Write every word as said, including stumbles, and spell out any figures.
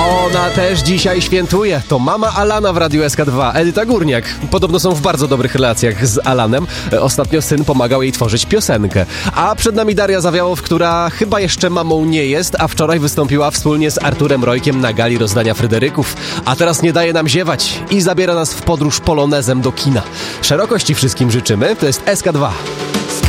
Ona też dzisiaj świętuje. To mama Alana w Radiu S K dwa, Edyta Górniak. Podobno są w bardzo dobrych relacjach z Alanem. Ostatnio syn pomagał jej tworzyć piosenkę. A przed nami Daria Zawiałow, która chyba jeszcze mamą nie jest, a wczoraj wystąpiła wspólnie z Arturem Rojkiem na gali rozdania Fryderyków. A teraz nie daje nam ziewać i zabiera nas w podróż polonezem do kina. Szerokości wszystkim życzymy. To jest S K dwa.